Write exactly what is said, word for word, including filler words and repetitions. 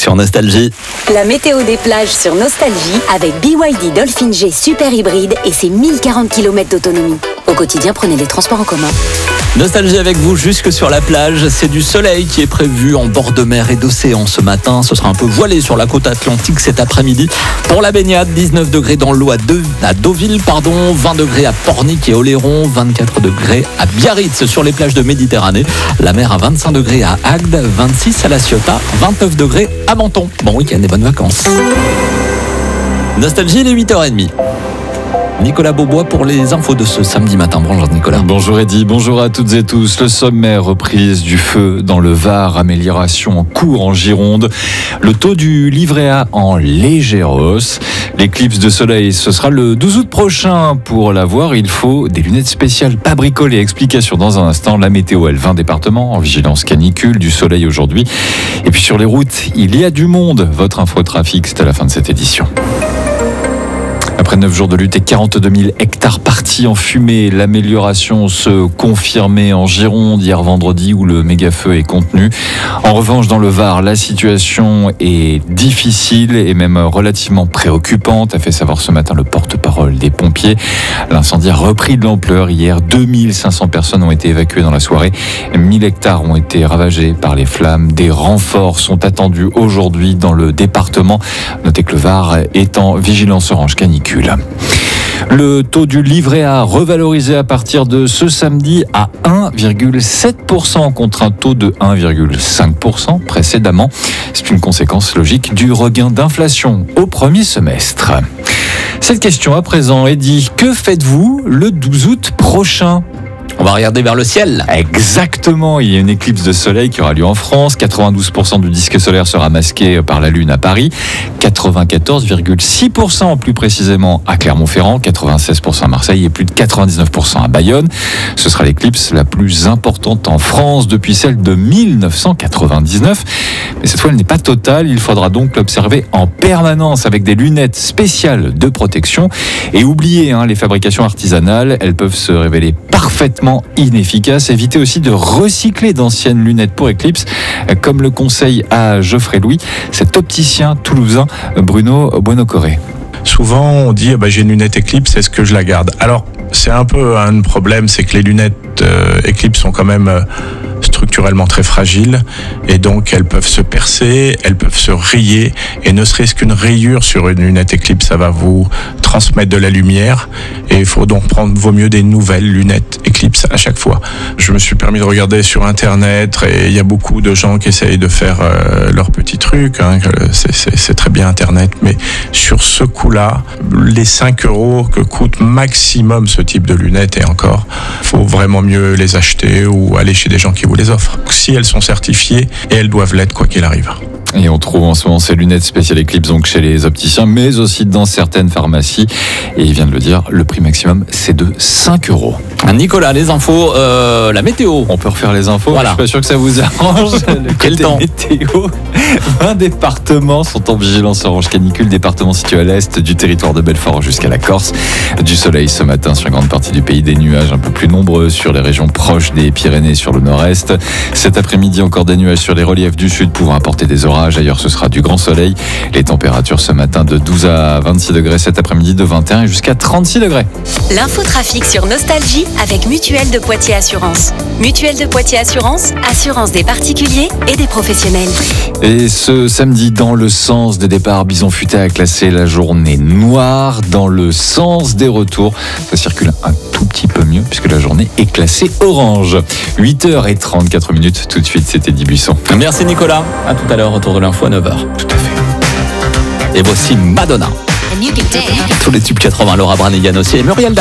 sur Nostalgie. La météo des plages sur Nostalgie avec B Y D Dolphin G Super Hybride et ses mille quarante kilomètres d'autonomie. Au quotidien, prenez les transports en commun. Nostalgie avec vous jusque sur la plage. C'est du soleil qui est prévu en bord de mer et d'océan ce matin. Ce sera un peu voilé sur la côte atlantique cet après-midi. Pour la baignade, dix-neuf degrés dans l'eau à, De... à Deauville, pardon, vingt degrés à Pornic et Oléron, vingt-quatre degrés à Biarritz sur les plages de Méditerranée. La mer à vingt-cinq degrés à Agde, vingt-six à La Ciotat, vingt-neuf degrés à Menton. Bon week-end et bonnes vacances. Nostalgie, il est huit heures trente. Nicolas Beaubois pour les infos de ce samedi matin. Bonjour Nicolas. Bonjour Eddy, bonjour à toutes et tous. Le sommaire, reprise du feu dans le Var, amélioration en cours en Gironde. Le taux du livret A en légère hausse. L'éclipse de soleil, ce sera le douze août prochain. Pour la voir, il faut des lunettes spéciales pas bricolées. Explication dans un instant. La météo, elle, vingt départements en vigilance canicule, du soleil aujourd'hui. Et puis sur les routes, il y a du monde. Votre infotrafic, c'est à la fin de cette édition. Après neuf jours de lutte et quarante-deux mille hectares partis en fumée, l'amélioration se confirmait en Gironde hier vendredi où le méga-feu est contenu. En revanche, dans le Var, la situation est difficile et même relativement préoccupante, a fait savoir ce matin le porte-parole des pompiers. L'incendie a repris de l'ampleur. Hier, deux mille cinq cents personnes ont été évacuées dans la soirée. mille hectares ont été ravagés par les flammes. Des renforts sont attendus aujourd'hui dans le département. Notez que le Var est en vigilance orange canicule. Le taux du livret A revalorisé à partir de ce samedi à un virgule sept pour cent contre un taux de un virgule cinq pour cent précédemment. C'est une conséquence logique du regain d'inflation au premier semestre. Cette question à présent, Eddy, que faites-vous le douze août prochain ? On va regarder vers le ciel. Exactement, il y a une éclipse de soleil qui aura lieu en France. quatre-vingt-douze pour cent du disque solaire sera masqué par la Lune à Paris. quatre-vingt-quatorze virgule six pour cent plus précisément à Clermont-Ferrand. quatre-vingt-seize pour cent à Marseille et plus de quatre-vingt-dix-neuf pour cent à Bayonne. Ce sera l'éclipse la plus importante en France depuis celle de mille neuf cent quatre-vingt-dix-neuf. Mais cette fois, elle n'est pas totale. Il faudra donc l'observer en permanence avec des lunettes spéciales de protection. Et oubliez hein, les fabrications artisanales. Elles peuvent se révéler parfaitement inefficace. Évitez aussi de recycler d'anciennes lunettes pour éclipse, comme le conseille à Geoffrey Louis, cet opticien toulousain Bruno Buonocore. Souvent, on dit bah, j'ai une lunette Eclipse, est-ce que je la garde ? Alors, c'est un peu un problème, c'est que les lunettes euh, Eclipse sont quand même euh, structurellement très fragiles et donc elles peuvent se percer, elles peuvent se rayer et ne serait-ce qu'une rayure sur une lunette Eclipse, ça va vous transmettre de la lumière et il faut donc prendre, vaut mieux des nouvelles lunettes Eclipse à chaque fois. Je me suis permis de regarder sur internet et il y a beaucoup de gens qui essayent de faire euh, leurs petits trucs, hein, c'est, c'est, c'est très bien internet, mais sur ce coup-là, les cinq euros que coûte maximum ce type de lunettes et encore, faut vraiment mieux les acheter ou aller chez des gens qui vous les offrent. Si elles sont certifiées, et elles doivent l'être quoi qu'il arrive. Et on trouve en ce moment ces lunettes spéciales Eclipse donc chez les opticiens, mais aussi dans certaines pharmacies. Et il vient de le dire, le prix maximum, c'est de cinq euros. Nicolas, les infos, euh, la météo. On peut refaire les infos, voilà. Je suis pas sûr que ça vous arrange. Le Quel temps météo. vingt départements sont en vigilance orange canicule, départements situés à l'est du territoire de Belfort jusqu'à la Corse. Du soleil ce matin sur une grande partie du pays, des nuages un peu plus nombreux sur les régions proches des Pyrénées sur le nord-est. Cet après-midi, encore des nuages sur les reliefs du sud pouvant apporter des orages. Ailleurs, ce sera du grand soleil. Les températures ce matin de douze à vingt-six degrés, cet après-midi de vingt et un jusqu'à trente-six degrés. L'infotrafic sur Nostalgie avec Mutuelle de Poitiers Assurance. Mutuelle de Poitiers Assurance, assurance des particuliers et des professionnels. Et ce samedi, dans le sens des départs, Bison Futé a classé la journée noire. Dans le sens des retours, ça circule un tout petit peu mieux puisque la journée est classée orange. huit heures trente-quatre minutes. Tout de suite, c'était Eddy Buisson. Merci Nicolas. À tout à l'heure, retour de l'info à neuf heures. Tout à fait. Et voici Madonna. Tous les tubes quatre-vingts, Laura Branigan aussi et Muriel Dal.